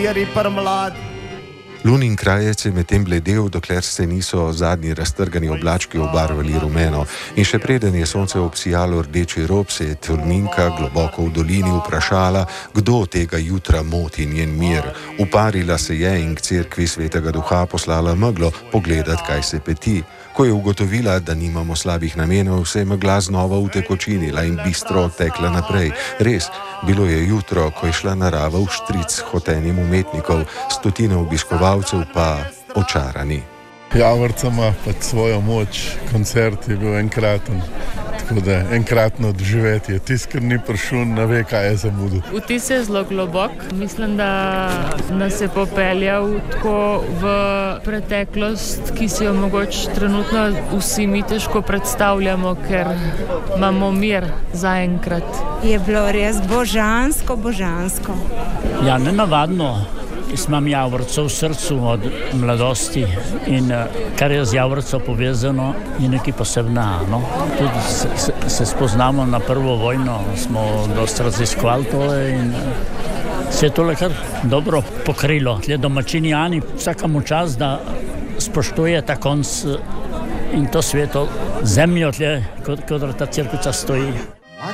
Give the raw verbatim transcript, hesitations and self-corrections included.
je ripar mlad. Lunin krajec je medtem bledel, dokler se niso zadnji raztrgani oblački obarvali rumeno. In še preden je sonce obsijalo rdeči rob, se je Tolminka globoko v dolini vprašala, kdo tega jutra moti njen mir. Uparila se je in k cerkvi Svetega Duha poslala meglo pogledat, kaj se peti. Ko je ugotovila, da nimamo slabih namenov, se je megla znova utekočinila in bistro tekla naprej. Res, bilo je jutro, ko je šla narava v štric hotenjem umetnikov, stotine obiskovalcev pa očarani. Javorca ima pač svojo moč, koncert je bil enkraten, tako da enkratno doživetje. Tis, ker ni prišel, ne ve, kaj je zamudil. Vtis je zelo globok. Mislim, da nas je popeljal tako v preteklost, ki si jo mogoče trenutno vsi mi težko predstavljamo, ker imamo mir zaenkrat. Je bilo res božansko, božansko. Ja, nenavadno. Jaz imam Javorco v srcu od mladosti in kar je z Javorco povezano, je nekaj posebnega. No? Tudi se, se, se spoznamo na prvo vojno, smo dosti raziskovali tole in se je tole kar dobro pokrilo. Tle domačini Ani vsakemu čas, da spoštuje ta konc in to sveto zemljo, tle, kot, kot ta cerkvica stoji.